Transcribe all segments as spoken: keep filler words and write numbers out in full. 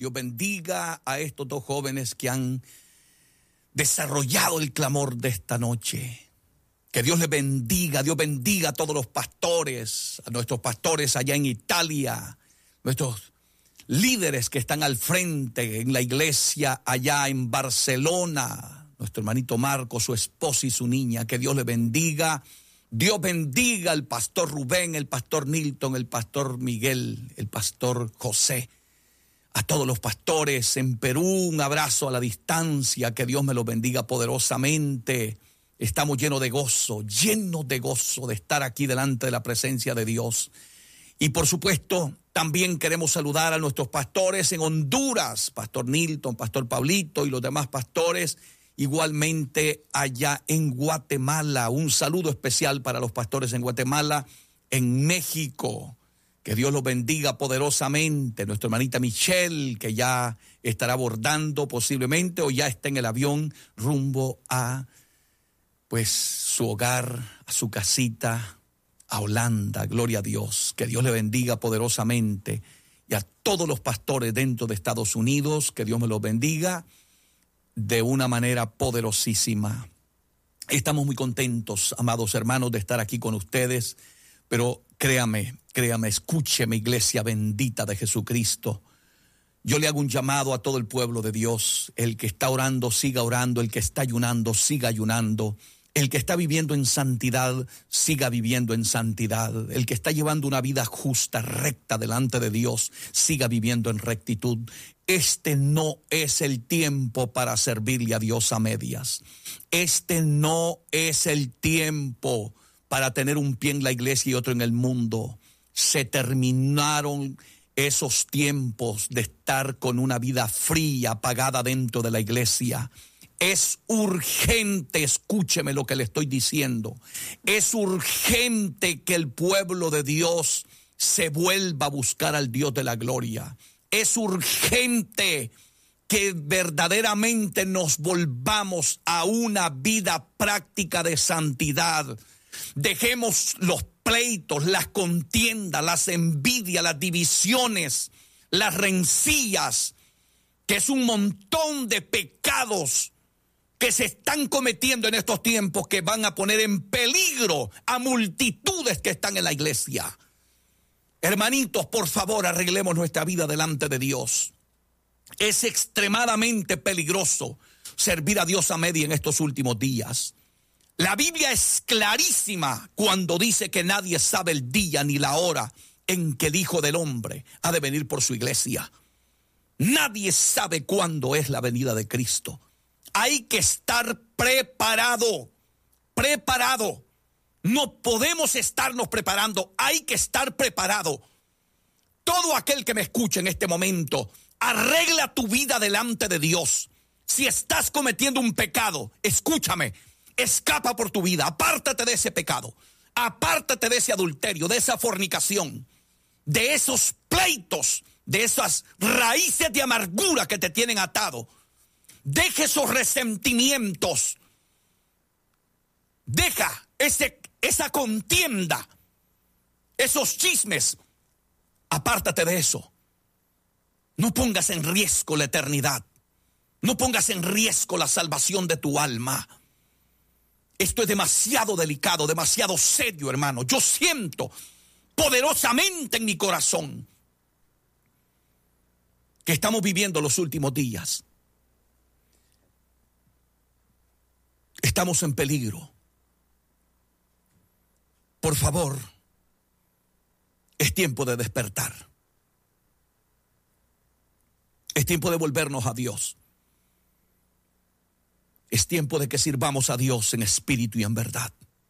Dios bendiga a estos dos jóvenes que han desarrollado el clamor de esta noche. Que Dios les bendiga, Dios bendiga a todos los pastores, a nuestros pastores allá en Italia, nuestros líderes que están al frente en la iglesia allá en Barcelona, nuestro hermanito Marco, su esposa y su niña, que Dios les bendiga. Dios bendiga al pastor Rubén, el pastor Nilton, el pastor Miguel, el pastor José, a todos los pastores en Perú, un abrazo a la distancia, que Dios me los bendiga poderosamente. Estamos llenos de gozo, llenos de gozo de estar aquí delante de la presencia de Dios. Y por supuesto, también queremos saludar a nuestros pastores en Honduras, pastor Nilton, pastor Pablito y los demás pastores, igualmente allá en Guatemala. Un saludo especial para los pastores en Guatemala, en México. Que Dios los bendiga poderosamente. Nuestra hermanita Michelle, que ya estará abordando posiblemente o ya está en el avión rumbo a pues su hogar, a su casita, a Holanda. Gloria a Dios. Que Dios le bendiga poderosamente. Y a todos los pastores dentro de Estados Unidos, que Dios me los bendiga de una manera poderosísima. Estamos muy contentos, amados hermanos, de estar aquí con ustedes, pero créame, créame, escúcheme, iglesia bendita de Jesucristo. Yo le hago un llamado a todo el pueblo de Dios. El que está orando, siga orando. El que está ayunando, siga ayunando. El que está viviendo en santidad, siga viviendo en santidad. El que está llevando una vida justa, recta delante de Dios, siga viviendo en rectitud. Este no es el tiempo para servirle a Dios a medias. Este no es el tiempo para tener un pie en la iglesia y otro en el mundo. Se terminaron esos tiempos de estar con una vida fría, apagada dentro de la iglesia. Es urgente, escúcheme lo que le estoy diciendo, es urgente que el pueblo de Dios se vuelva a buscar al Dios de la gloria. Es urgente que verdaderamente nos volvamos a una vida práctica de santidad. Dejemos los pleitos, las contiendas, las envidias, las divisiones, las rencillas, que es un montón de pecados que se están cometiendo en estos tiempos, que van a poner en peligro a multitudes que están en la iglesia. Hermanitos, por favor, arreglemos nuestra vida delante de Dios. Es extremadamente peligroso servir a Dios a media en estos últimos días. La Biblia es clarísima cuando dice que nadie sabe el día ni la hora en que el Hijo del Hombre ha de venir por su iglesia. Nadie sabe cuándo es la venida de Cristo. Hay que estar preparado, preparado. No podemos estarnos preparando, hay que estar preparado. Todo aquel que me escuche en este momento, arregla tu vida delante de Dios. Si estás cometiendo un pecado, escúchame, escapa por tu vida, apártate de ese pecado, apártate de ese adulterio, de esa fornicación, de esos pleitos, de esas raíces de amargura que te tienen atado. Deja esos resentimientos, deja ese, esa contienda, esos chismes, apártate de eso. No pongas en riesgo la eternidad, no pongas en riesgo la salvación de tu alma. Esto es demasiado delicado, demasiado serio, hermano. Yo siento poderosamente en mi corazón que estamos viviendo los últimos días. Estamos en peligro. Por favor, es tiempo de despertar. Es tiempo de volvernos a Dios. Es tiempo de que sirvamos a Dios en espíritu y en verdad.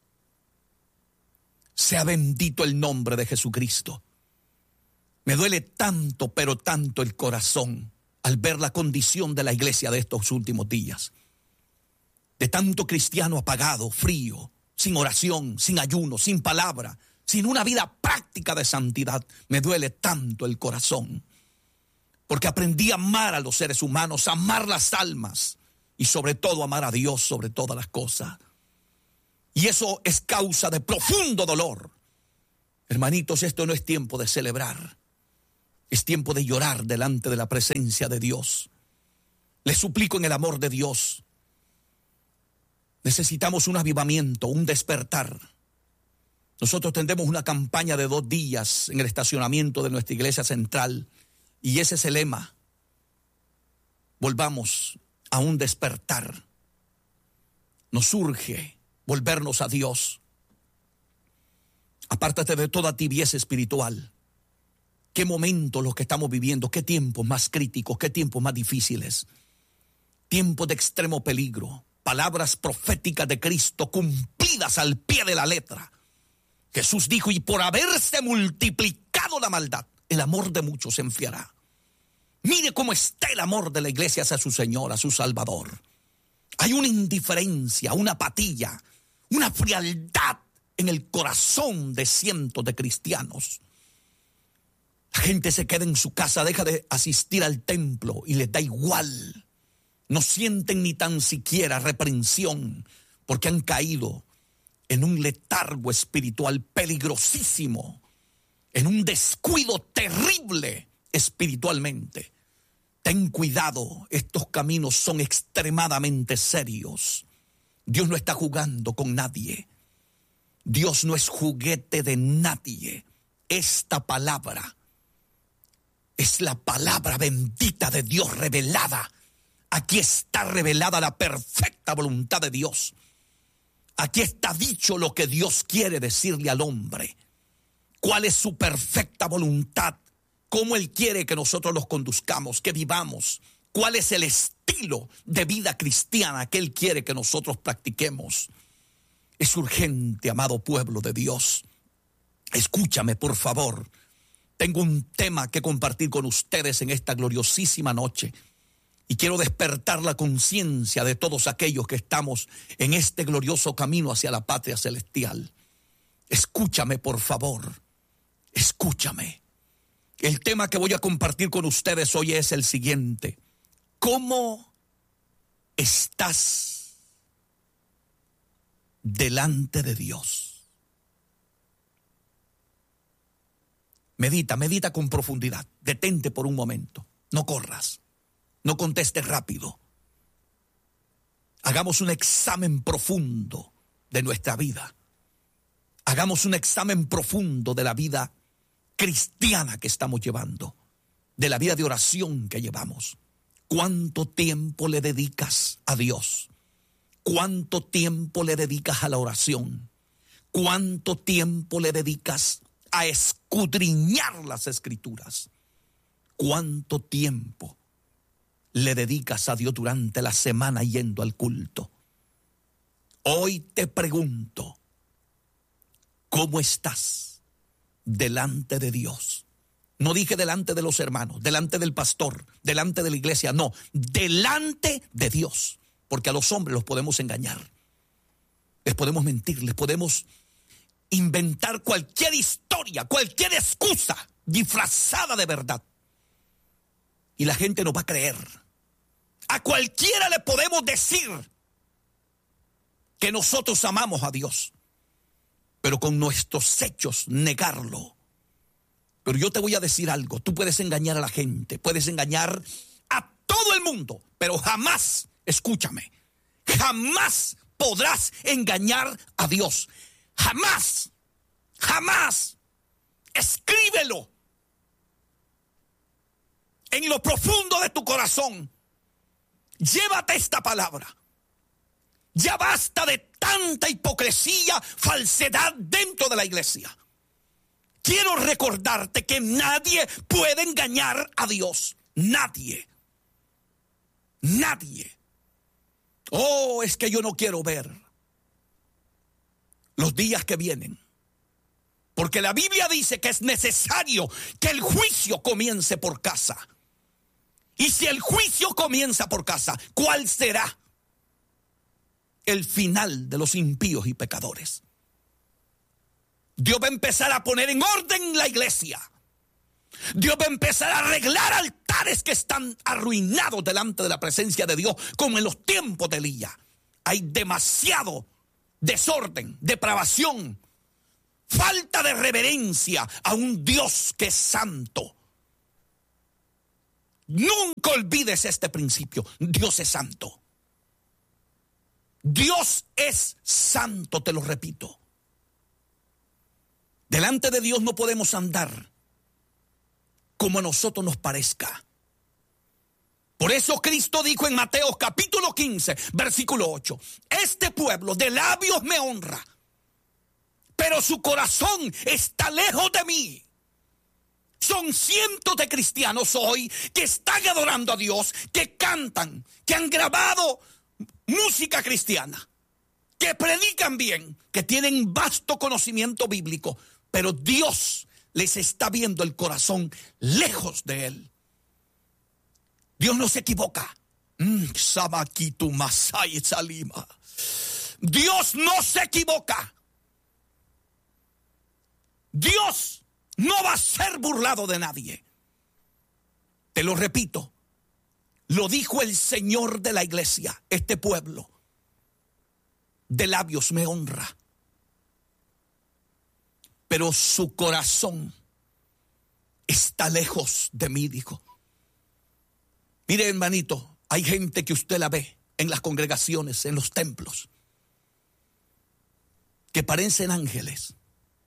Sea bendito el nombre de Jesucristo. Me duele tanto, pero tanto el corazón al ver la condición de la iglesia de estos últimos días. De tanto cristiano apagado, frío, sin oración, sin ayuno, sin palabra, sin una vida práctica de santidad. Me duele tanto el corazón. Porque aprendí a amar a los seres humanos, a amar las almas y sobre todo amar a Dios sobre todas las cosas. Y eso es causa de profundo dolor. Hermanitos, esto no es tiempo de celebrar. Es tiempo de llorar delante de la presencia de Dios. Le suplico en el amor de Dios. Necesitamos un avivamiento, un despertar. Nosotros tendremos una campaña de dos días en el estacionamiento de nuestra iglesia central. Y ese es el lema. Volvamos a un despertar. Nos urge volvernos a Dios. Apártate de toda tibieza espiritual. Qué momentos los que estamos viviendo, qué tiempos más críticos, qué tiempos más difíciles. Tiempos de extremo peligro. Palabras proféticas de Cristo cumplidas al pie de la letra. Jesús dijo, y por haberse multiplicado la maldad, el amor de muchos se enfriará. Mire cómo está el amor de la iglesia hacia su Señor, a su Salvador. Hay una indiferencia, una apatía, una frialdad en el corazón de cientos de cristianos. La gente se queda en su casa, deja de asistir al templo y les da igual. No sienten ni tan siquiera reprensión porque han caído en un letargo espiritual peligrosísimo, en un descuido terrible espiritualmente. Ten cuidado, estos caminos son extremadamente serios. Dios no está jugando con nadie. Dios no es juguete de nadie. Esta palabra es la palabra bendita de Dios revelada. Aquí está revelada la perfecta voluntad de Dios. Aquí está dicho lo que Dios quiere decirle al hombre. ¿Cuál es su perfecta voluntad? ¿Cómo Él quiere que nosotros los conduzcamos, que vivamos? ¿Cuál es el estilo de vida cristiana que Él quiere que nosotros practiquemos? Es urgente, amado pueblo de Dios. Escúchame, por favor. Tengo un tema que compartir con ustedes en esta gloriosísima noche. Y quiero despertar la conciencia de todos aquellos que estamos en este glorioso camino hacia la patria celestial. Escúchame, por favor. Escúchame. El tema que voy a compartir con ustedes hoy es el siguiente. ¿Cómo estás delante de Dios? Medita, medita con profundidad. Detente por un momento. No corras. No contestes rápido. Hagamos un examen profundo de nuestra vida. Hagamos un examen profundo de la vida cristiana que estamos llevando, de la vida de oración que llevamos. ¿Cuánto tiempo le dedicas a Dios? ¿Cuánto tiempo le dedicas a la oración? ¿Cuánto tiempo le dedicas a escudriñar las Escrituras? ¿Cuánto tiempo le dedicas a Dios durante la semana yendo al culto? Hoy te pregunto, ¿cómo estás delante de Dios? No dije delante de los hermanos, delante del pastor, delante de la iglesia, no, delante de Dios. Porque a los hombres los podemos engañar, les podemos mentir, les podemos inventar cualquier historia, cualquier excusa disfrazada de verdad. Y la gente nos va a creer. A cualquiera le podemos decir que nosotros amamos a Dios, pero con nuestros hechos negarlo. Pero yo te voy a decir algo, tú puedes engañar a la gente, puedes engañar a todo el mundo, pero jamás, escúchame, jamás podrás engañar a Dios. Jamás, jamás. Escríbelo en lo profundo de tu corazón. Llévate esta palabra. Ya basta de tanta hipocresía, falsedad dentro de la iglesia. Quiero recordarte que nadie puede engañar a Dios. Nadie. Nadie. Oh, es que yo no quiero ver los días que vienen. Porque la Biblia dice que es necesario que el juicio comience por casa. Y si el juicio comienza por casa, ¿cuál será el final de los impíos y pecadores? Dios va a empezar a poner en orden la iglesia. Dios va a empezar a arreglar altares que están arruinados delante de la presencia de Dios, como en los tiempos de Elías. Hay demasiado desorden, depravación, falta de reverencia a un Dios que es santo. Nunca olvides este principio. Dios es santo. Dios es santo, te lo repito. Delante de Dios no podemos andar como a nosotros nos parezca. Por eso Cristo dijo en Mateo capítulo quince, versículo ocho, este pueblo de labios me honra, pero su corazón está lejos de mí. Son cientos de cristianos hoy que están adorando a Dios, que cantan, que han grabado música cristiana, que predican bien, que tienen vasto conocimiento bíblico, pero Dios les está viendo el corazón lejos de Él. Dios no se equivoca. Dios no se equivoca. Dios no va a ser burlado de nadie. Te lo repito. Lo dijo el Señor de la iglesia. Este pueblo de labios me honra, pero su corazón está lejos de mí, dijo. Mire, hermanito, hay gente que usted la ve en las congregaciones, en los templos, que parecen ángeles.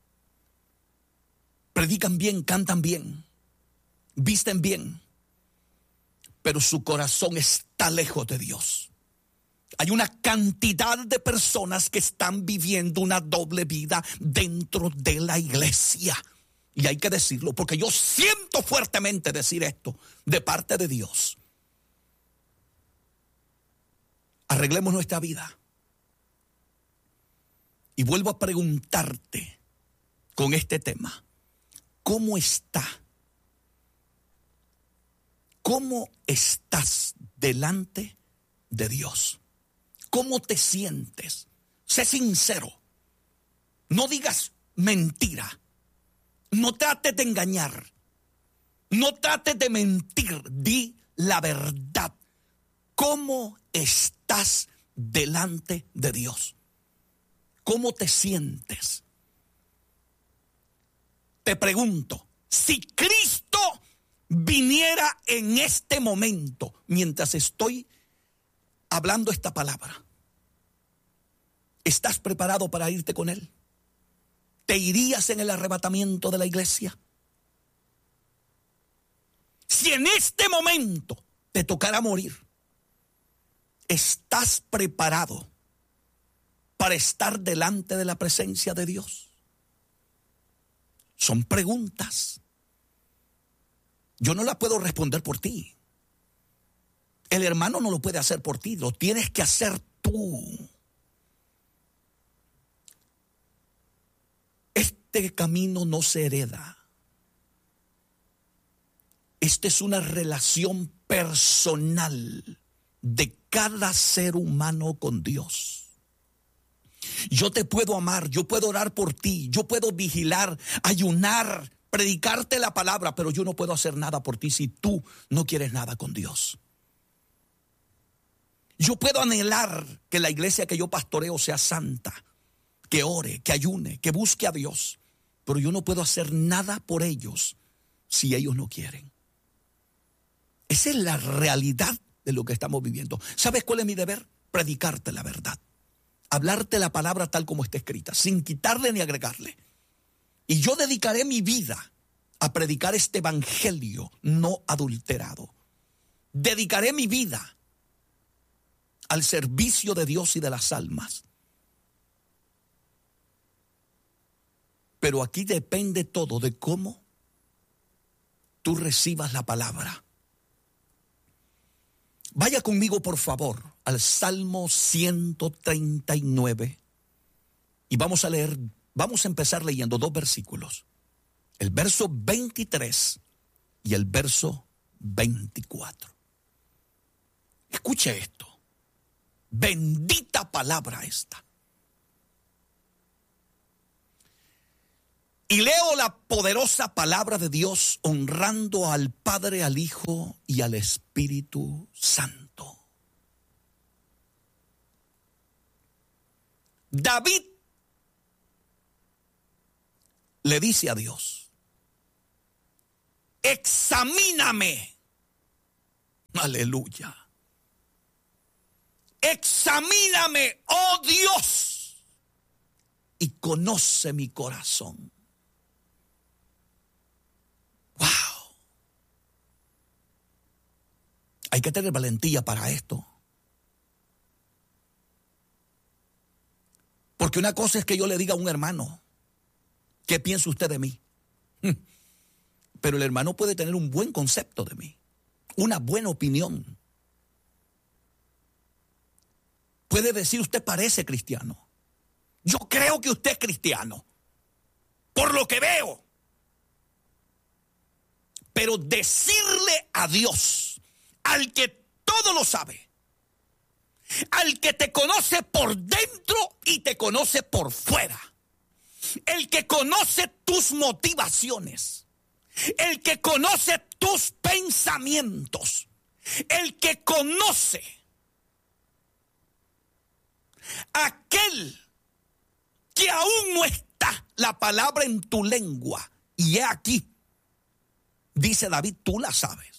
Predican bien, cantan bien, visten bien, pero su corazón está lejos de Dios. Hay una cantidad de personas que están viviendo una doble vida dentro de la iglesia. Y hay que decirlo, porque yo siento fuertemente decir esto de parte de Dios. Arreglemos nuestra vida. Y vuelvo a preguntarte con este tema. ¿Cómo está? ¿Cómo estás delante de Dios? ¿Cómo te sientes? Sé sincero. No digas mentira. No trates de engañar. No trates de mentir. Di la verdad. ¿Cómo estás delante de Dios? ¿Cómo te sientes? Te pregunto, si Cristo viniera en este momento, mientras estoy hablando esta palabra, ¿estás preparado para irte con Él? ¿Te irías en el arrebatamiento de la iglesia? Si en este momento te tocara morir, ¿estás preparado para estar delante de la presencia de Dios? Son preguntas. Yo no las puedo responder por ti. El hermano no lo puede hacer por ti, lo tienes que hacer tú. Este camino no se hereda. Esta es una relación personal de cada ser humano con Dios. Yo te puedo amar, yo puedo orar por ti, yo puedo vigilar, ayunar, predicarte la palabra, pero yo no puedo hacer nada por ti si tú no quieres nada con Dios. Yo puedo anhelar que la iglesia que yo pastoreo sea santa, que ore, que ayune, que busque a Dios, pero yo no puedo hacer nada por ellos si ellos no quieren. Esa es la realidad de lo que estamos viviendo. ¿Sabes cuál es mi deber? Predicarte la verdad. Hablarte la palabra tal como está escrita, sin quitarle ni agregarle. Y yo dedicaré mi vida a predicar este evangelio no adulterado. Dedicaré mi vida al servicio de Dios y de las almas. Pero aquí depende todo de cómo tú recibas la palabra. Vaya conmigo, por favor, al Salmo ciento treinta y nueve y vamos a leer, vamos a empezar leyendo dos versículos. El verso veintitrés y el verso veinticuatro. Escuche esto. Bendita palabra esta. Y leo la poderosa palabra de Dios honrando al Padre, al Hijo y al Espíritu Santo. David le dice a Dios: examíname Aleluya. Examíname, oh Dios, y conoce mi corazón. Wow. Hay que tener valentía para esto. Porque una cosa es que yo le diga a un hermano, ¿qué piensa usted de mí? Pero el hermano puede tener un buen concepto de mí, una buena opinión. Puede decir, usted parece cristiano. Yo creo que usted es cristiano, por lo que veo. Pero decirle a Dios, al que todo lo sabe, al que te conoce por dentro y te conoce por fuera, el que conoce tus motivaciones, el que conoce tus pensamientos, el que conoce aquel que aún no está la palabra en tu lengua. Y he aquí, dice David, tú la sabes.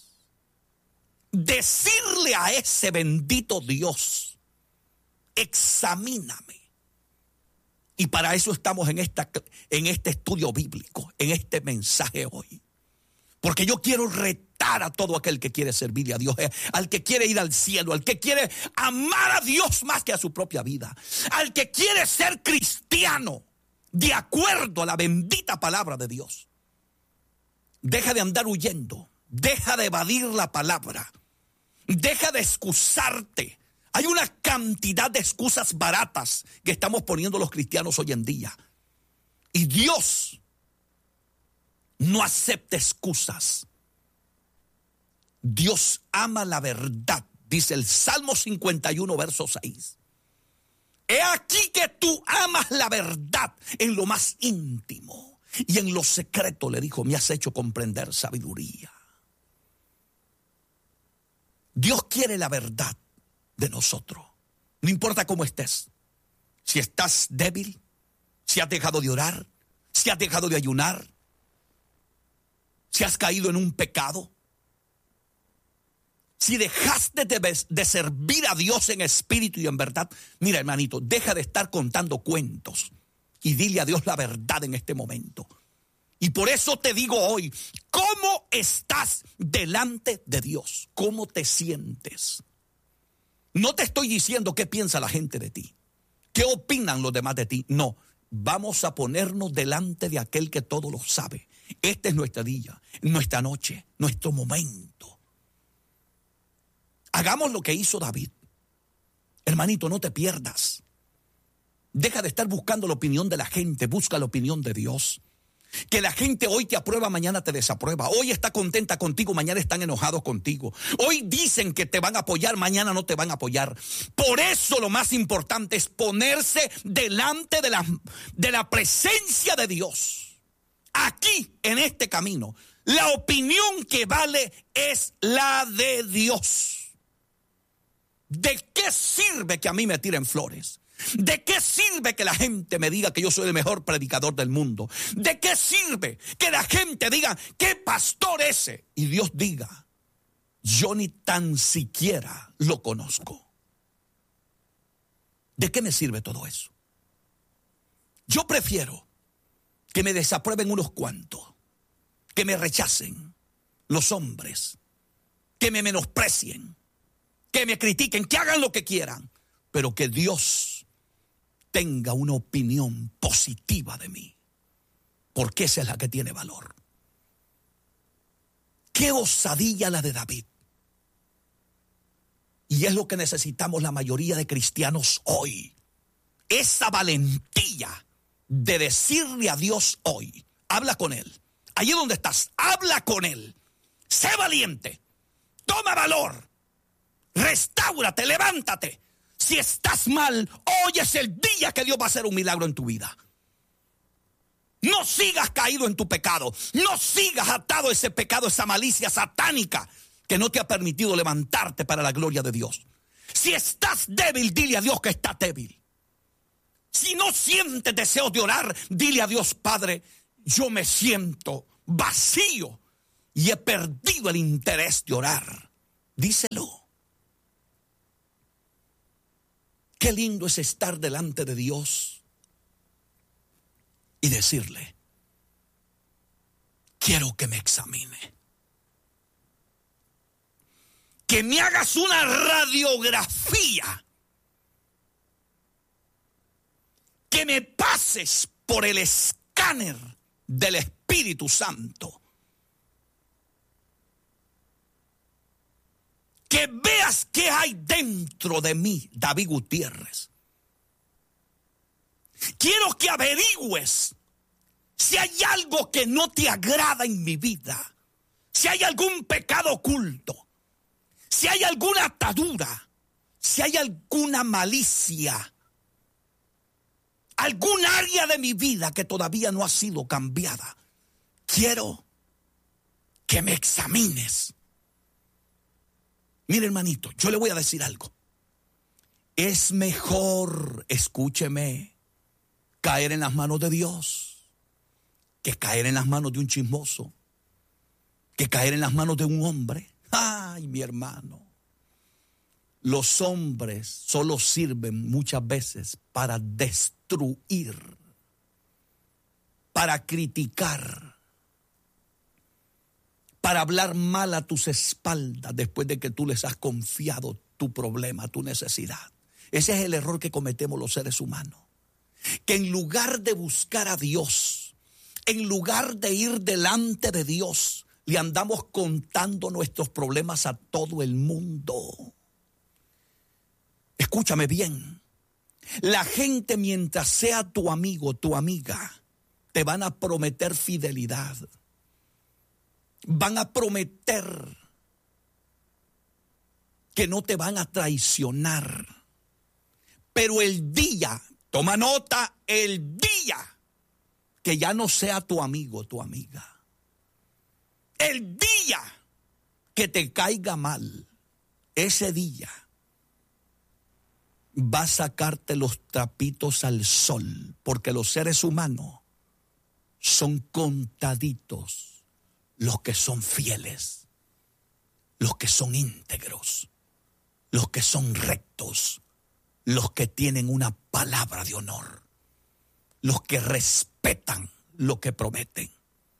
Decirle a ese bendito Dios, examíname. Y para eso estamos en, esta, en este estudio bíblico, en este mensaje hoy. Porque yo quiero retar a todo aquel que quiere servirle a Dios, al que quiere ir al cielo, al que quiere amar a Dios más que a su propia vida, al que quiere ser cristiano de acuerdo a la bendita palabra de Dios. Deja de andar huyendo, deja de evadir la palabra, deja de excusarte. Hay una cantidad de excusas baratas que estamos poniendo los cristianos hoy en día. Y Dios no acepta excusas. Dios ama la verdad, dice el Salmo cincuenta y uno, verso seis. He aquí que tú amas la verdad en lo más íntimo y en lo secreto, le dijo, me has hecho comprender sabiduría. Dios quiere la verdad de nosotros. No importa cómo estés. Si estás débil, si has dejado de orar, si has dejado de ayunar, si has caído en un pecado, si dejaste de, de servir a Dios en espíritu y en verdad, mira, hermanito, deja de estar contando cuentos y dile a Dios la verdad en este momento. Y por eso te digo hoy, ¿cómo estás delante de Dios? ¿Cómo te sientes? No te estoy diciendo qué piensa la gente de ti, qué opinan los demás de ti. No, vamos a ponernos delante de aquel que todo lo sabe. Este es nuestro día, nuestra noche, nuestro momento. Hagamos lo que hizo David. Hermanito, no te pierdas. Deja de estar buscando la opinión de la gente, busca la opinión de Dios. Que la gente hoy te aprueba, mañana te desaprueba. Hoy está contenta contigo, mañana están enojados contigo. Hoy dicen que te van a apoyar, mañana no te van a apoyar. Por eso lo más importante es ponerse delante de la, de la presencia de Dios. Aquí, en este camino, la opinión que vale es la de Dios. ¿De qué sirve que a mí me tiren flores? ¿De qué sirve que la gente me diga que yo soy el mejor predicador del mundo? ¿De qué sirve que la gente diga qué pastor ese? Y Dios diga, yo ni tan siquiera lo conozco. ¿De qué me sirve todo eso? Yo prefiero que me desaprueben unos cuantos, que me rechacen los hombres, que me menosprecien, que me critiquen, que hagan lo que quieran, pero que Dios tenga una opinión positiva de mí, porque esa es la que tiene valor. Qué osadía la de David. Y es lo que necesitamos la mayoría de cristianos hoy. Esa valentía de decirle a Dios hoy, habla con Él. Allí donde estás, habla con Él. Sé valiente, toma valor, restáurate, levántate. Si estás mal, hoy es el día que Dios va a hacer un milagro en tu vida. No sigas caído en tu pecado. No sigas atado a ese pecado, esa malicia satánica que no te ha permitido levantarte para la gloria de Dios. Si estás débil, dile a Dios que estás débil. Si no sientes deseos de orar, dile a Dios, Padre, yo me siento vacío y he perdido el interés de orar. Díselo. Qué lindo es estar delante de Dios y decirle, quiero que me examine. Que me hagas una radiografía. Que me pases por el escáner del Espíritu Santo. Que veas qué hay dentro de mí, David Gutiérrez. Quiero que averigües si hay algo que no te agrada en mi vida. Si hay algún pecado oculto. Si hay alguna atadura. Si hay alguna malicia. Algún área de mi vida que todavía no ha sido cambiada. Quiero que me examines. Mire, hermanito, yo le voy a decir algo. Es mejor, escúcheme, caer en las manos de Dios que caer en las manos de un chismoso, que caer en las manos de un hombre. Ay, mi hermano, los hombres solo sirven muchas veces para destruir, para criticar, para hablar mal a tus espaldas después de que tú les has confiado tu problema, tu necesidad. Ese es el error que cometemos los seres humanos. Que en lugar de buscar a Dios, en lugar de ir delante de Dios, le andamos contando nuestros problemas a todo el mundo. Escúchame bien. La gente, mientras sea tu amigo, tu amiga, te van a prometer fidelidad. Van a prometer que no te van a traicionar. Pero el día, toma nota, el día que ya no sea tu amigo, tu amiga. El día que te caiga mal, ese día va a sacarte los trapitos al sol, porque los seres humanos son contaditos. Los que son fieles, los que son íntegros, los que son rectos, los que tienen una palabra de honor, los que respetan lo que prometen.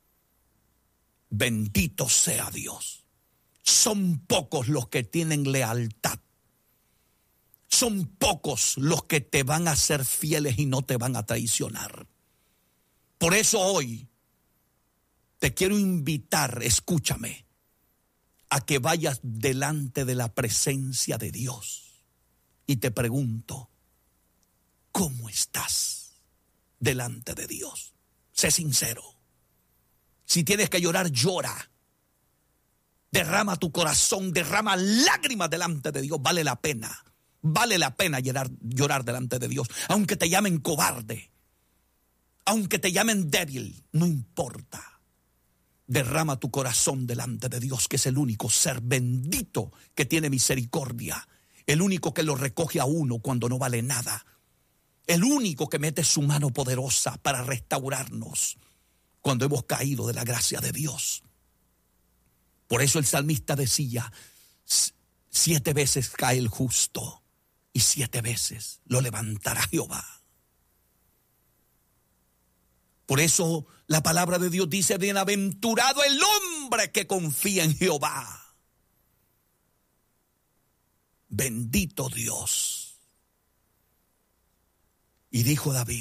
Bendito sea Dios. Son pocos los que tienen lealtad. Son pocos los que te van a ser fieles y no te van a traicionar. Por eso hoy te quiero invitar, escúchame, a que vayas delante de la presencia de Dios. Y te pregunto, ¿cómo estás delante de Dios? Sé sincero. Si tienes que llorar, llora. Derrama tu corazón, derrama lágrimas delante de Dios. Vale la pena, vale la pena llorar, llorar delante de Dios. Aunque te llamen cobarde, aunque te llamen débil, no importa. Derrama tu corazón delante de Dios, que es el único ser bendito que tiene misericordia. El único que lo recoge a uno cuando no vale nada. El único que mete su mano poderosa para restaurarnos cuando hemos caído de la gracia de Dios. Por eso el salmista decía, siete veces cae el justo y siete veces lo levantará Jehová. Por eso la palabra de Dios dice, bienaventurado el hombre que confía en Jehová. Bendito Dios. Y dijo David,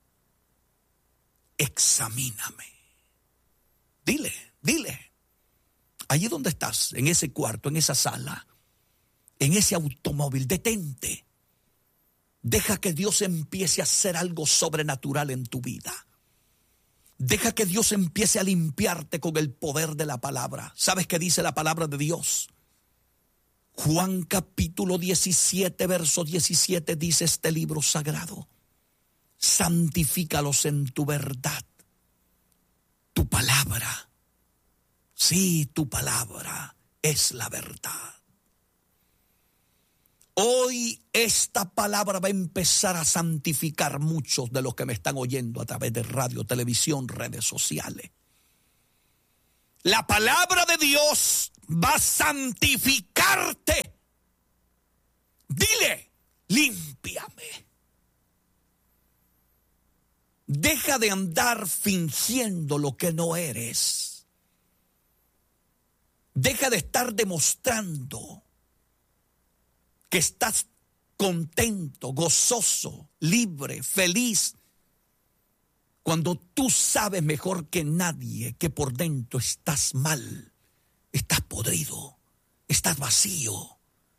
examíname. Dile, dile. Allí donde estás, en ese cuarto, en esa sala, en ese automóvil, detente. Deja que Dios empiece a hacer algo sobrenatural en tu vida. Deja que Dios empiece a limpiarte con el poder de la palabra. ¿Sabes qué dice la palabra de Dios? Juan capítulo diecisiete, verso diecisiete, dice este libro sagrado. Santifícalos en tu verdad. Tu palabra, sí, tu palabra es la verdad. Hoy esta palabra va a empezar a santificar muchos de los que me están oyendo a través de radio, televisión, redes sociales. La palabra de Dios va a santificarte. Dile, límpiame. Deja de andar fingiendo lo que no eres. Deja de estar demostrando que estás contento, gozoso, libre, feliz, cuando tú sabes mejor que nadie que por dentro estás mal, estás podrido, estás vacío,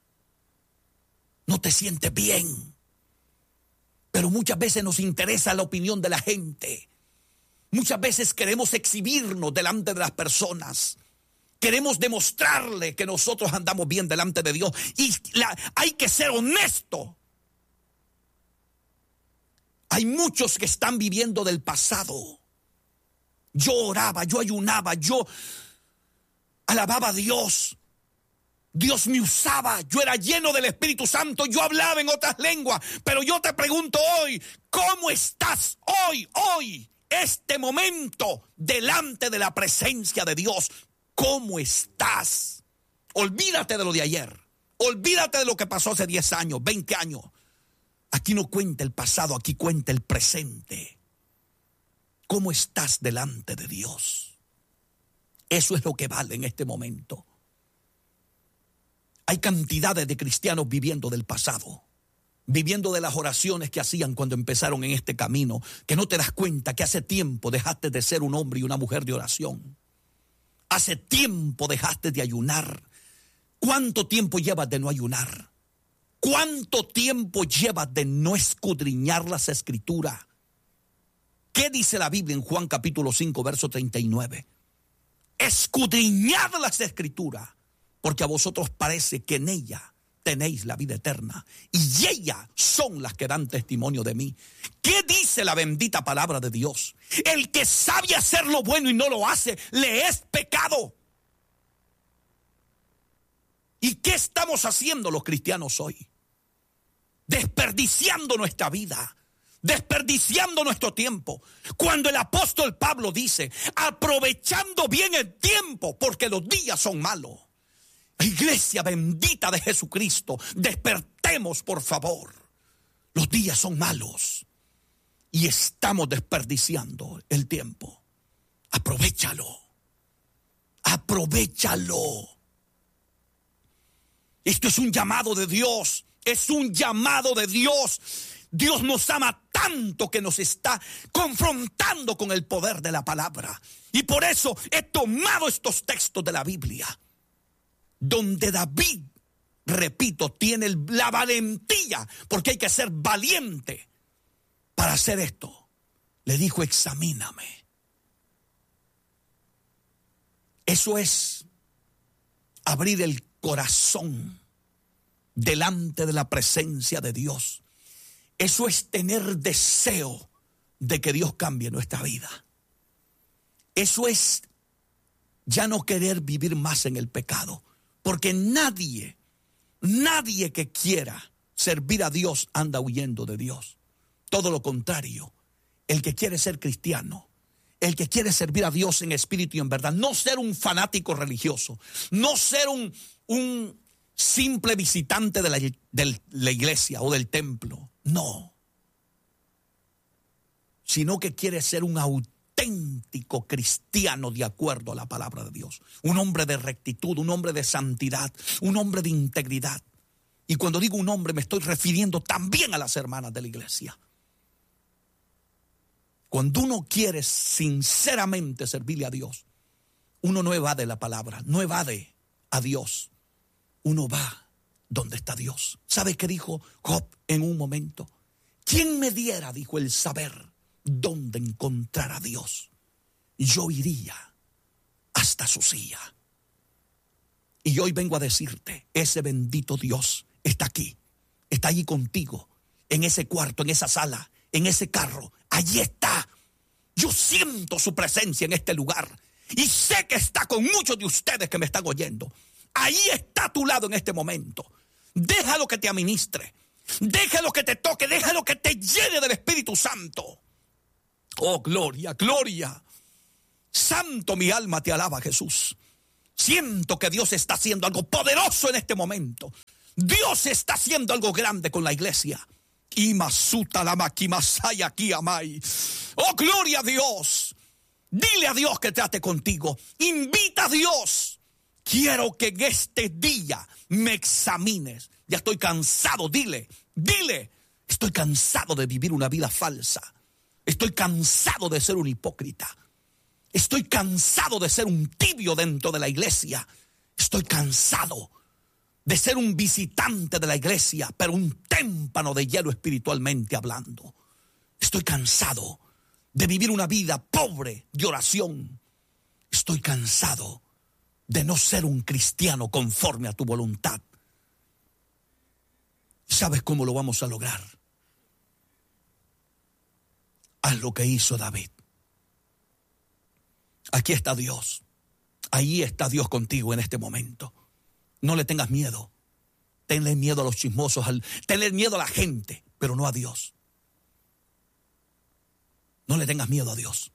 no te sientes bien. Pero muchas veces nos interesa la opinión de la gente. Muchas veces queremos exhibirnos delante de las personas. Queremos demostrarle que nosotros andamos bien delante de Dios. Y la, hay que ser honesto. Hay muchos que están viviendo del pasado. Yo oraba, yo ayunaba, yo alababa a Dios. Dios me usaba, yo era lleno del Espíritu Santo, yo hablaba en otras lenguas. Pero yo te pregunto hoy, ¿cómo estás hoy, hoy, este momento, delante de la presencia de Dios? ¿Cómo estás? Olvídate de lo de ayer. Olvídate de lo que pasó hace diez años, veinte años. Aquí no cuenta el pasado, aquí cuenta el presente. ¿Cómo estás delante de Dios? Eso es lo que vale en este momento. Hay cantidades de cristianos viviendo del pasado, viviendo de las oraciones que hacían cuando empezaron en este camino, que no te das cuenta que hace tiempo dejaste de ser un hombre y una mujer de oración. Hace tiempo dejaste de ayunar. ¿Cuánto tiempo llevas de no ayunar? ¿Cuánto tiempo llevas de no escudriñar las Escrituras? ¿Qué dice la Biblia en Juan capítulo cinco, verso treinta y nueve? Escudriñad las Escrituras, porque a vosotros parece que en ella tenéis la vida eterna, y ellas son las que dan testimonio de mí. ¿Qué dice la bendita palabra de Dios? El que sabe hacer lo bueno y no lo hace, le es pecado. ¿Y qué estamos haciendo los cristianos hoy? Desperdiciando nuestra vida, desperdiciando nuestro tiempo. Cuando el apóstol Pablo dice, aprovechando bien el tiempo, porque los días son malos. Iglesia bendita de Jesucristo, despertemos por favor. Los días son malos y estamos desperdiciando el tiempo. Aprovéchalo, aprovéchalo. Esto es un llamado de Dios, es un llamado de Dios. Dios nos ama tanto que nos está confrontando con el poder de la palabra. Y por eso he tomado estos textos de la Biblia, donde David, repito, tiene la valentía, porque hay que ser valiente para hacer esto. Le dijo, examíname. Eso es abrir el corazón delante de la presencia de Dios. Eso es tener deseo de que Dios cambie nuestra vida. Eso es ya no querer vivir más en el pecado. Porque nadie, nadie que quiera servir a Dios anda huyendo de Dios. Todo lo contrario, el que quiere ser cristiano, el que quiere servir a Dios en espíritu y en verdad, no ser un fanático religioso, no ser un, un simple visitante de la, de la iglesia o del templo, no. Sino que quiere ser un auténtico auténtico cristiano de acuerdo a la palabra de Dios. Un hombre de rectitud, un hombre de santidad, un hombre de integridad. Y cuando digo un hombre me estoy refiriendo también a las hermanas de la iglesia. Cuando uno quiere sinceramente servirle a Dios, uno no evade la palabra, no evade a Dios. Uno va donde está Dios. ¿Sabe qué dijo Job en un momento? ¿Quién me diera, dijo, el saber dónde encontrar a Dios? Yo iría hasta su silla. Y hoy vengo a decirte, ese bendito Dios está aquí, está allí contigo, en ese cuarto, en esa sala, en ese carro. Allí está. Yo siento su presencia en este lugar y sé que está con muchos de ustedes que me están oyendo. Ahí está a tu lado en este momento. Déjalo que te administre, déjalo que te toque, déjalo que te llene del Espíritu Santo. Oh, gloria, gloria. Santo, mi alma te alaba, Jesús. Siento que Dios está haciendo algo poderoso en este momento. Dios está haciendo algo grande con la iglesia. Imasuta la maquimasaya aquí amai. Oh, gloria a Dios. Dile a Dios que trate contigo. Invita a Dios. Quiero que en este día me examines. Ya estoy cansado, dile, dile. Estoy cansado de vivir una vida falsa. Estoy cansado de ser un hipócrita. Estoy cansado de ser un tibio dentro de la iglesia. Estoy cansado de ser un visitante de la iglesia, pero un témpano de hielo espiritualmente hablando. Estoy cansado de vivir una vida pobre de oración. Estoy cansado de no ser un cristiano conforme a tu voluntad. ¿Sabes cómo lo vamos a lograr? Haz lo que hizo David. Aquí está Dios. Ahí está Dios contigo en este momento. No le tengas miedo. Tenle miedo a los chismosos, al, tenle miedo a la gente, pero no a Dios. No le tengas miedo a Dios.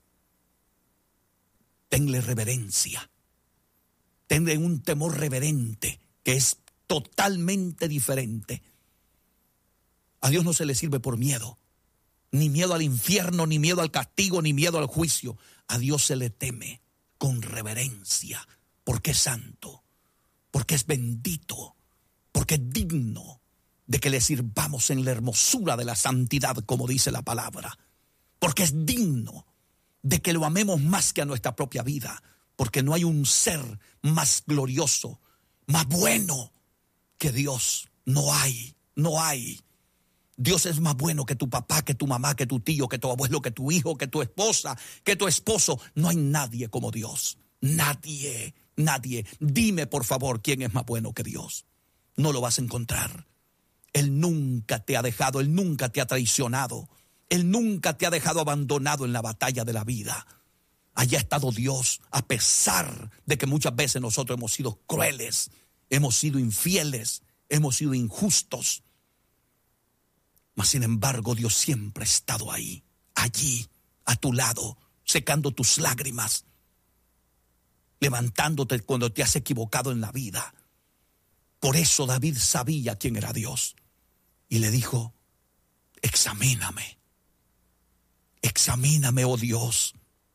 Tenle reverencia. Tenle un temor reverente que es totalmente diferente. A Dios no se le sirve por miedo. Ni miedo al infierno, ni miedo al castigo, ni miedo al juicio. A Dios se le teme con reverencia, porque es santo, porque es bendito, porque es digno de que le sirvamos en la hermosura de la santidad, como dice la palabra. Porque es digno de que lo amemos más que a nuestra propia vida, porque no hay un ser más glorioso, más bueno que Dios. No hay, no hay. Dios es más bueno que tu papá, que tu mamá, que tu tío, que tu abuelo, que tu hijo, que tu esposa, que tu esposo. No hay nadie como Dios. Nadie, nadie. Dime, por favor, quién es más bueno que Dios. No lo vas a encontrar. Él nunca te ha dejado, Él nunca te ha traicionado. Él nunca te ha dejado abandonado en la batalla de la vida. Allá ha estado Dios, a pesar de que muchas veces nosotros hemos sido crueles, hemos sido infieles, hemos sido injustos. Mas sin embargo, Dios siempre ha estado ahí, allí, a tu lado, secando tus lágrimas, levantándote cuando te has equivocado en la vida. Por eso David sabía quién era Dios. Y le dijo, examíname, examíname, oh Dios.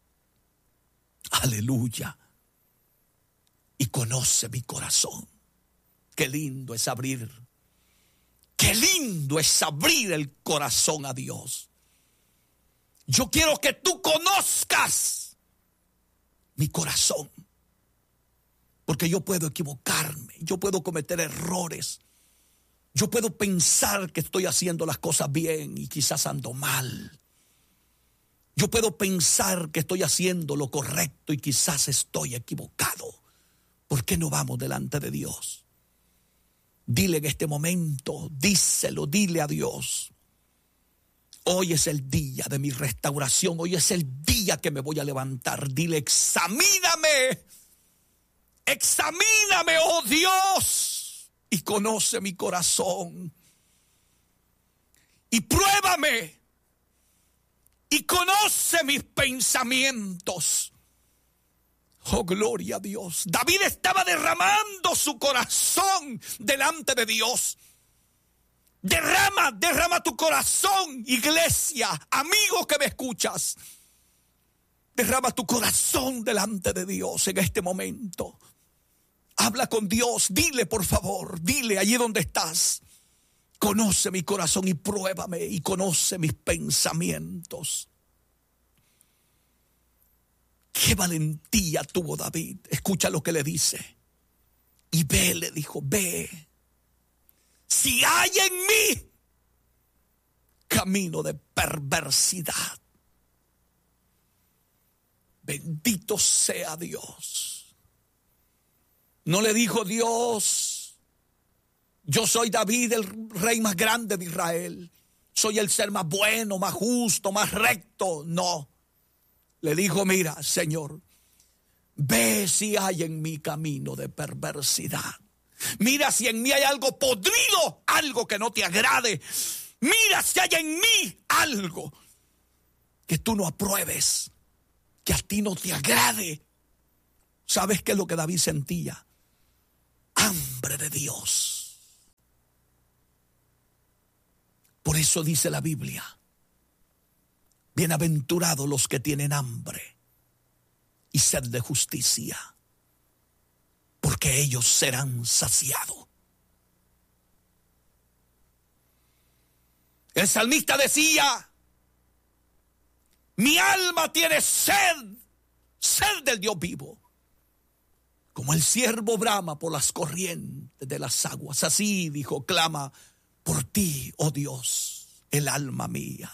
Aleluya. Y conoce mi corazón. Qué lindo es abrir. Qué lindo es abrir el corazón a Dios. Yo quiero que tú conozcas mi corazón. Porque yo puedo equivocarme, yo puedo cometer errores. Yo puedo pensar que estoy haciendo las cosas bien y quizás ando mal. Yo puedo pensar que estoy haciendo lo correcto y quizás estoy equivocado. ¿Por qué no vamos delante de Dios? Dile en este momento, díselo, dile a Dios. Hoy es el día de mi restauración, hoy es el día que me voy a levantar. Dile, examíname, examíname, oh Dios, y conoce mi corazón. Y pruébame, y conoce mis pensamientos. Oh, gloria a Dios. David estaba derramando su corazón delante de Dios. Derrama, derrama tu corazón, iglesia, amigo que me escuchas. Derrama tu corazón delante de Dios en este momento. Habla con Dios, dile por favor, dile allí donde estás. Conoce mi corazón y pruébame y conoce mis pensamientos. Qué valentía tuvo David. Escucha lo que le dice. Y ve, le dijo, ve. Si hay en mí camino de perversidad, bendito sea Dios. No le dijo Dios, yo soy David, el rey más grande de Israel. Soy el ser más bueno, más justo, más recto. No. Le dijo, mira, Señor, ve si hay en mí camino de perversidad. Mira si en mí hay algo podrido, algo que no te agrade. Mira si hay en mí algo que tú no apruebes, que a ti no te agrade. ¿Sabes qué es lo que David sentía? Hambre de Dios. Por eso dice la Biblia, bienaventurados los que tienen hambre y sed de justicia, porque ellos serán saciados. El salmista decía, mi alma tiene sed, sed del Dios vivo. Como el ciervo brama por las corrientes de las aguas, así, dijo, clama por ti, oh Dios, el alma mía.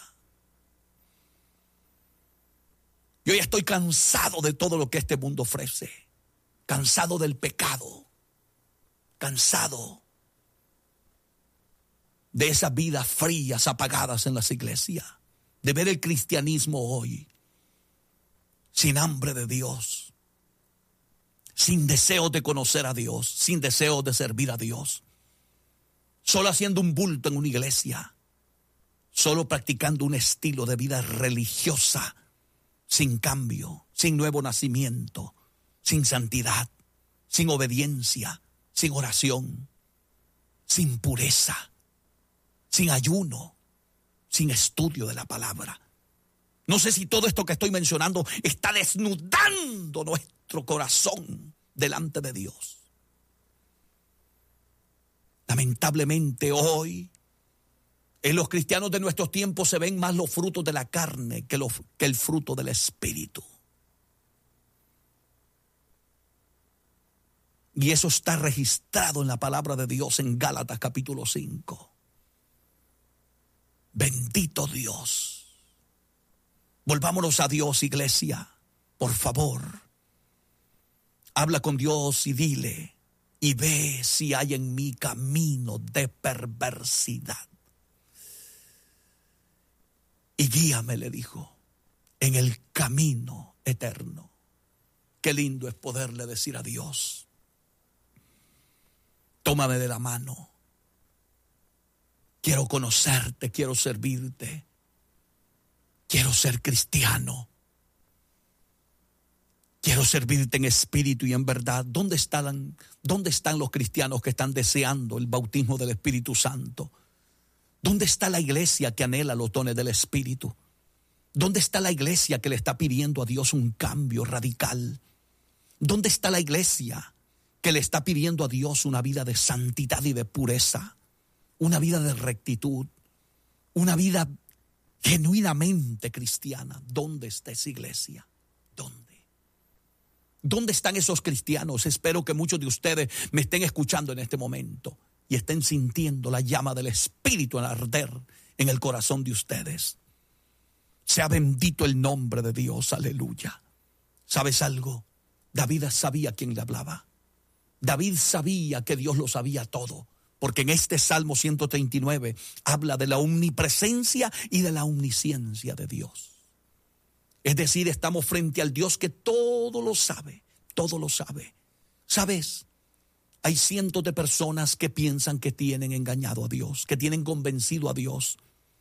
Yo ya estoy cansado de todo lo que este mundo ofrece, cansado del pecado, cansado de esas vidas frías, apagadas en las iglesias, de ver el cristianismo hoy sin hambre de Dios, sin deseo de conocer a Dios, sin deseo de servir a Dios, solo haciendo un bulto en una iglesia, solo practicando un estilo de vida religiosa, sin cambio, sin nuevo nacimiento, sin santidad, sin obediencia, sin oración, sin pureza, sin ayuno, sin estudio de la palabra. No sé si todo esto que estoy mencionando está desnudando nuestro corazón delante de Dios. Lamentablemente hoy, en los cristianos de nuestros tiempos se ven más los frutos de la carne que, los, que el fruto del Espíritu. Y eso está registrado en la palabra de Dios en Gálatas capítulo cinco. Bendito Dios. Volvámonos a Dios, iglesia, por favor. Habla con Dios y dile, y ve si hay en mí camino de perversidad. Y guíame, le dijo, en el camino eterno. Qué lindo es poderle decir a Dios, tómame de la mano. Quiero conocerte, quiero servirte. Quiero ser cristiano. Quiero servirte en espíritu y en verdad. ¿Dónde están, dónde están los cristianos que están deseando el bautismo del Espíritu Santo? ¿Dónde está la iglesia que anhela los dones del Espíritu? ¿Dónde está la iglesia que le está pidiendo a Dios un cambio radical? ¿Dónde está la iglesia que le está pidiendo a Dios una vida de santidad y de pureza? Una vida de rectitud, una vida genuinamente cristiana. ¿Dónde está esa iglesia? ¿Dónde? ¿Dónde están esos cristianos? Espero que muchos de ustedes me estén escuchando en este momento y estén sintiendo la llama del Espíritu en arder en el corazón de ustedes. Sea bendito el nombre de Dios, aleluya. ¿Sabes algo? David sabía quién le hablaba. David sabía que Dios lo sabía todo, porque en este Salmo ciento treinta y nueve habla de la omnipresencia y de la omnisciencia de Dios. Es decir, estamos frente al Dios que todo lo sabe, todo lo sabe. ¿Sabes? Hay cientos de personas que piensan que tienen engañado a Dios, que tienen convencido a Dios.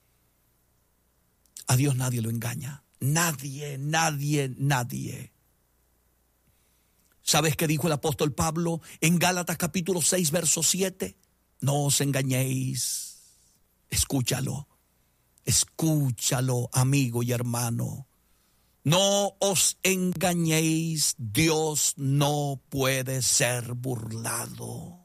A Dios nadie lo engaña. Nadie, nadie, nadie. ¿Sabes qué dijo el apóstol Pablo en Gálatas capítulo seis, verso siete? No os engañéis. Escúchalo. Escúchalo, amigo y hermano. No os engañéis, Dios no puede ser burlado.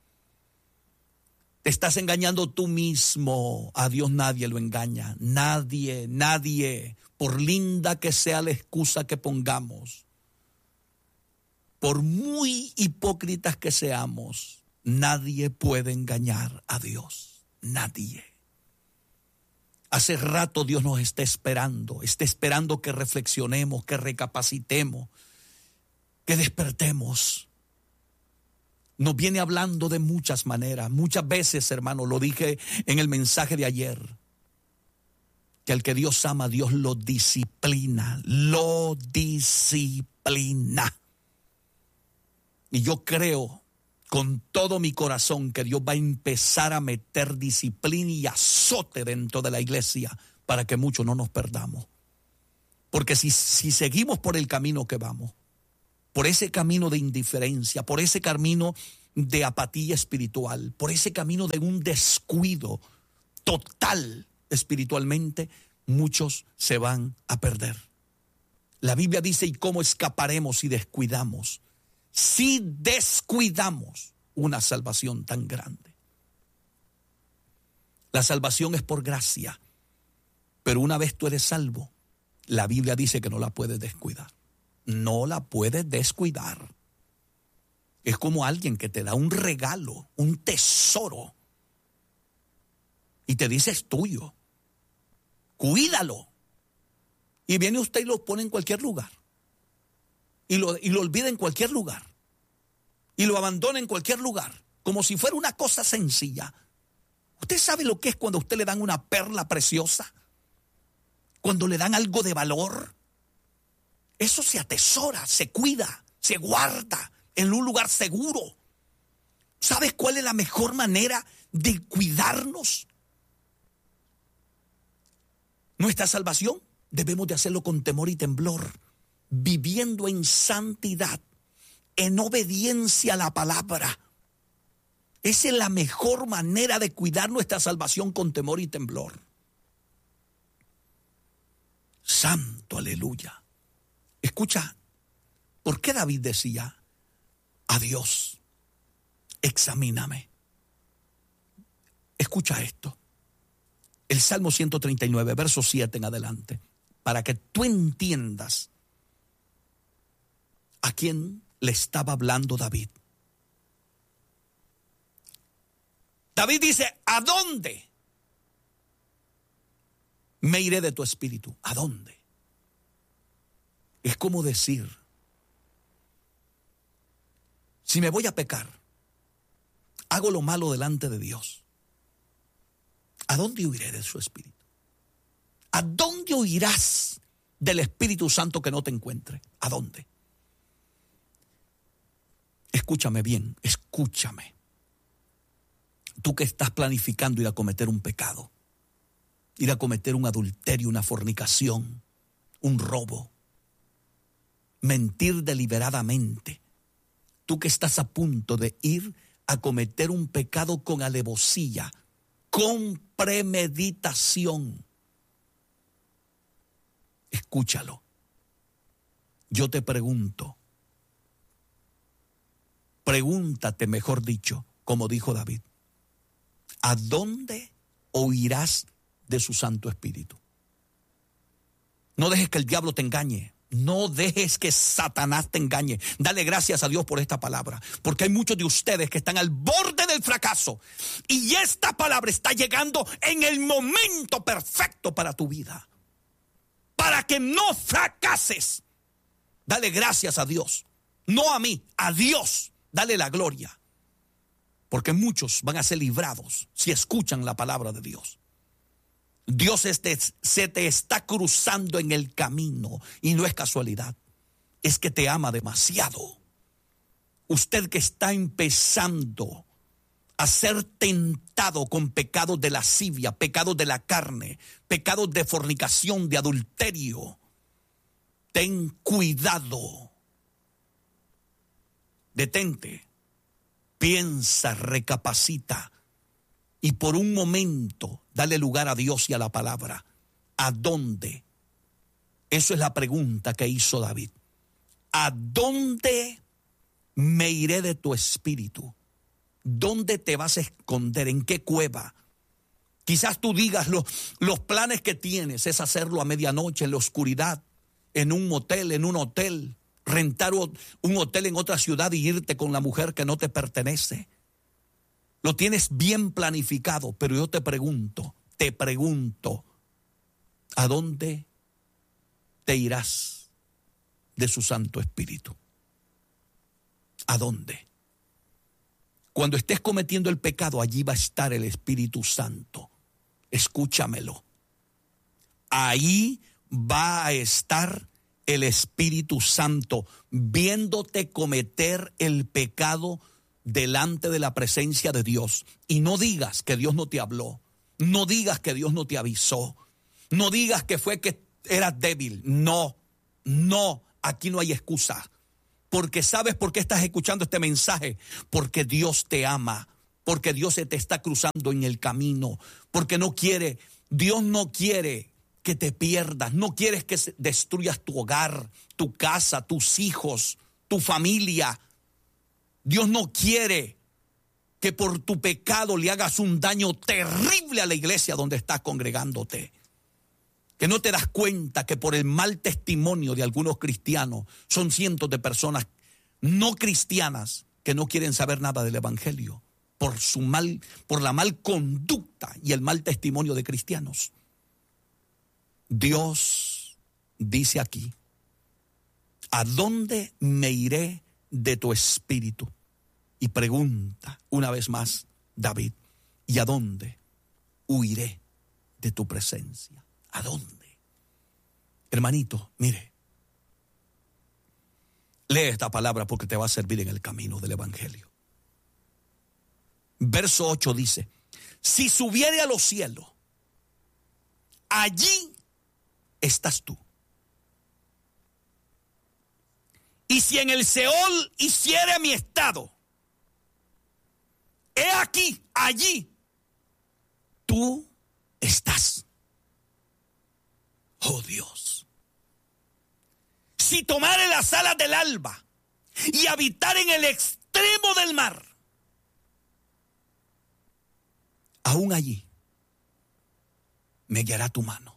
Te estás engañando tú mismo, a Dios nadie lo engaña, nadie, nadie, por linda que sea la excusa que pongamos, por muy hipócritas que seamos, nadie puede engañar a Dios, nadie. Hace rato Dios nos está esperando, está esperando que reflexionemos, que recapacitemos, que despertemos. Nos viene hablando de muchas maneras, muchas veces, hermano, lo dije en el mensaje de ayer, que al que Dios ama, Dios lo disciplina, lo disciplina. Y yo creo con todo mi corazón que Dios va a empezar a meter disciplina y azote dentro de la iglesia para que muchos no nos perdamos. Porque si, si seguimos por el camino que vamos, por ese camino de indiferencia, por ese camino de apatía espiritual, por ese camino de un descuido total espiritualmente, muchos se van a perder. La Biblia dice, ¿y cómo escaparemos si descuidamos? Si descuidamos una salvación tan grande. La salvación es por gracia, pero una vez tú eres salvo, la Biblia dice que no la puedes descuidar. No la puedes descuidar. Es como alguien que te da un regalo, un tesoro, y te dice es tuyo. Cuídalo. Y viene usted y lo pone en cualquier lugar. Y lo, y lo olvida en cualquier lugar. Y lo abandona en cualquier lugar. Como si fuera una cosa sencilla. ¿Usted sabe lo que es cuando a usted le dan una perla preciosa? Cuando le dan algo de valor. Eso se atesora, se cuida, se guarda en un lugar seguro. ¿Sabes cuál es la mejor manera de cuidarnos? Nuestra salvación debemos de hacerlo con temor y temblor, viviendo en santidad, en obediencia a la palabra. Esa es la mejor manera de cuidar nuestra salvación, con temor y temblor. Santo, aleluya. Escucha, ¿por qué David decía, a Dios, examíname? Escucha esto. El Salmo ciento treinta y nueve, verso siete en adelante, para que tú entiendas a quién le estaba hablando David. David dice, ¿a dónde me iré de tu espíritu? ¿A dónde? Es como decir, si me voy a pecar, hago lo malo delante de Dios, ¿a dónde huiré de su espíritu? ¿A dónde huirás del Espíritu Santo que no te encuentre? ¿A dónde? Escúchame bien, escúchame. Tú que estás planificando ir a cometer un pecado, ir a cometer un adulterio, una fornicación, un robo, mentir deliberadamente. Tú que estás a punto de ir a cometer un pecado con alevosía, con premeditación. Escúchalo. Yo te pregunto, pregúntate, mejor dicho, como dijo David, ¿a dónde huirás de su Santo Espíritu? No dejes que el diablo te engañe. No dejes que Satanás te engañe. Dale gracias a Dios por esta palabra, porque hay muchos de ustedes que están al borde del fracaso y esta palabra está llegando en el momento perfecto para tu vida, para que no fracases. Dale gracias a Dios, no a mí, a Dios. Dale la gloria, porque muchos van a ser librados si escuchan la palabra de Dios. Dios este, se te está cruzando en el camino y no es casualidad, es que te ama demasiado. Usted que está empezando a ser tentado con pecados de lascivia, pecados de la carne, pecados de fornicación, de adulterio, ten cuidado. Detente, piensa, recapacita. Y por un momento, dale lugar a Dios y a la palabra. ¿A dónde? Eso es la pregunta que hizo David. ¿A dónde me iré de tu espíritu? ¿Dónde te vas a esconder? ¿En qué cueva? Quizás tú digas, los, los planes que tienes es hacerlo a medianoche, en la oscuridad, en un motel, en un hotel, rentar un hotel en otra ciudad y irte con la mujer que no te pertenece. Lo tienes bien planificado, pero yo te pregunto, te pregunto, ¿a dónde te irás de su Santo Espíritu? ¿A dónde? Cuando estés cometiendo el pecado, allí va a estar el Espíritu Santo. Escúchamelo. Ahí va a estar el Espíritu Santo viéndote cometer el pecado delante de la presencia de Dios. Y no digas que Dios no te habló, no digas que Dios no te avisó, no digas que fue que eras débil. No, no, aquí no hay excusa, porque ¿sabes por qué estás escuchando este mensaje? Porque Dios te ama, porque Dios se te está cruzando en el camino, porque no quiere, Dios no quiere que te pierdas, no quieres que destruyas tu hogar, tu casa, tus hijos, tu familia. Dios no quiere que por tu pecado le hagas un daño terrible a la iglesia donde estás congregándote. Que no te das cuenta que por el mal testimonio de algunos cristianos son cientos de personas no cristianas que no quieren saber nada del evangelio por su mal, por la mal conducta y el mal testimonio de cristianos. Dios dice aquí: ¿a dónde me iré de tu espíritu? Y pregunta una vez más David: ¿y a dónde huiré de tu presencia? ¿A dónde? Hermanito, mire, lee esta palabra porque te va a servir en el camino del evangelio. Verso ocho dice: si subiere a los cielos, allí estás tú. Y si en el Seol hiciere mi estado, he aquí, allí, tú estás. Oh Dios. Si tomare las alas del alba y habitar en el extremo del mar, aún allí me guiará tu mano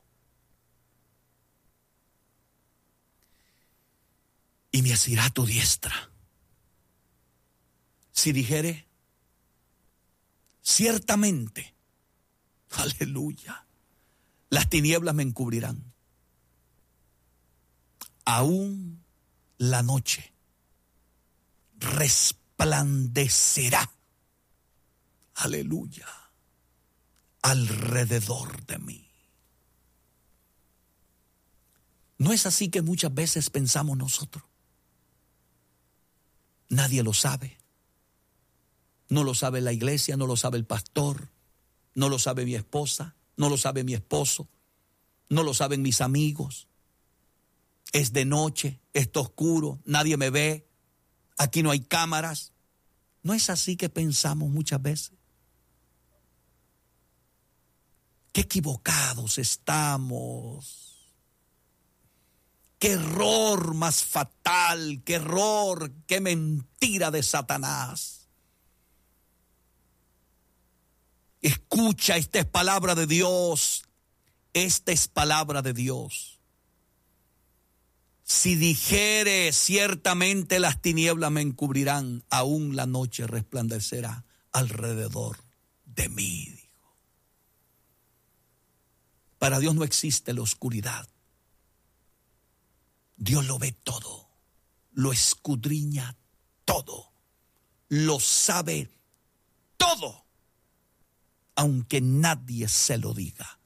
y me asirá tu diestra. Si dijere, ciertamente, aleluya, las tinieblas me encubrirán, aún la noche resplandecerá, aleluya, alrededor de mí. ¿No es así que muchas veces pensamos nosotros? Nadie lo sabe. No lo sabe la iglesia, no lo sabe el pastor, no lo sabe mi esposa, no lo sabe mi esposo, no lo saben mis amigos. Es de noche, está oscuro, nadie me ve, aquí no hay cámaras. ¿No es así que pensamos muchas veces? Qué equivocados estamos. Qué error más fatal, qué error, qué mentira de Satanás. Escucha, esta es palabra de Dios. Esta es palabra de Dios. Si dijere, ciertamente las tinieblas me encubrirán, aún la noche resplandecerá alrededor de mí, dijo. Para Dios no existe la oscuridad. Dios lo ve todo, lo escudriña todo, lo sabe todo, aunque nadie se lo diga.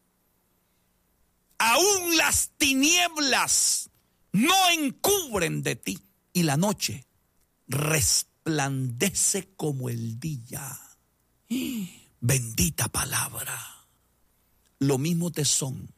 Aún las tinieblas no encubren de ti, y la noche resplandece como el día. Bendita palabra. Lo mismo te son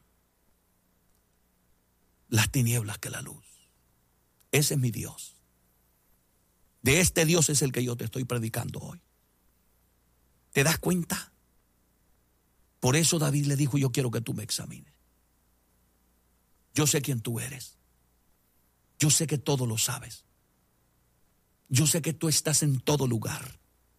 las tinieblas que la luz. Ese es mi Dios. De este Dios es el que yo te estoy predicando hoy. ¿Te das cuenta? Por eso David le dijo: yo quiero que tú me examines. Yo sé quién tú eres. Yo sé que todo lo sabes. Yo sé que tú estás en todo lugar.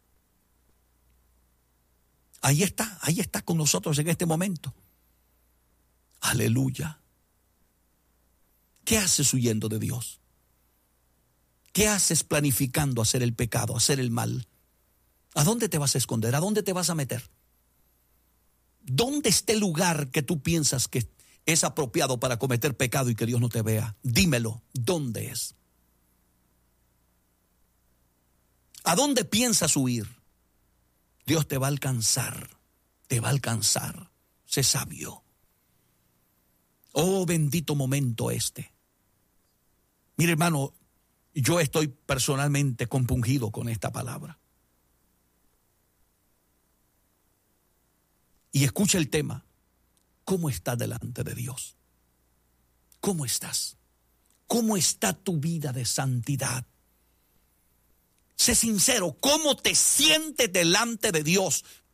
Ahí está, ahí está con nosotros en este momento. Aleluya. ¿Qué haces huyendo de Dios? ¿Qué haces planificando hacer el pecado, hacer el mal? ¿A dónde te vas a esconder? ¿A dónde te vas a meter? ¿Dónde está el lugar que tú piensas que es apropiado para cometer pecado y que Dios no te vea? Dímelo, ¿dónde es? ¿A dónde piensas huir? Dios te va a alcanzar, te va a alcanzar. Sé sabio. Oh, bendito momento este. Mire, hermano, yo estoy personalmente compungido con esta palabra. Y escucha el tema. ¿Cómo estás delante de Dios? ¿Cómo estás? ¿Cómo está tu vida de santidad? Sé sincero, ¿cómo te sientes delante de Dios